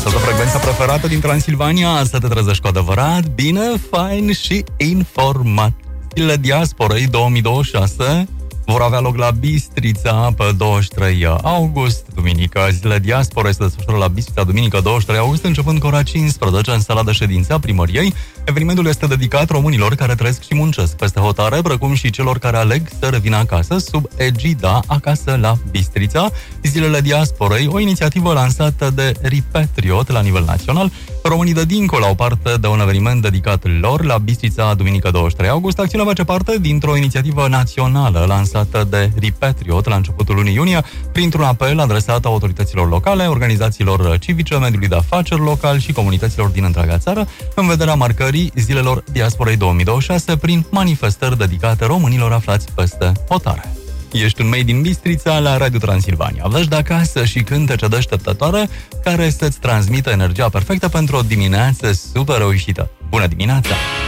Ascultă frecvența preferată din Transilvania, să te trezești cu adevărat, bine, fain și informat. Zilele Diasporei 2026 vor avea loc la Bistrița pe 23 august, duminică. Zilele Diasporei se desfășoară la Bistrița, duminică 23 august, începând cu ora 15 în sala de ședință a primăriei. Evenimentul este dedicat românilor care trăiesc și muncesc peste hotare, precum și celor care aleg să revină acasă sub egida Acasă la Bistrița. Zilele Diasporei, o inițiativă lansată de Repatriot la nivel național. Românii de dincolo au parte de un eveniment dedicat lor la Bistrița, duminică 23 august. Acțiunea face parte dintr-o inițiativă națională lansată de Repatriot la începutul lunii iunie, printr-un apel adresat autorităților locale, organizațiilor civice, mediului de afaceri local și comunităților din întreaga țară, în vederea marcării Zilelor Diasporei 2026 prin manifestări dedicate românilor aflați peste hotare. Ești un Made in Bistrița la Radio Transilvania. Vești de acasă și cântece deșteptătoare care să-ți transmită energia perfectă pentru o dimineață super reușită. Bună dimineața!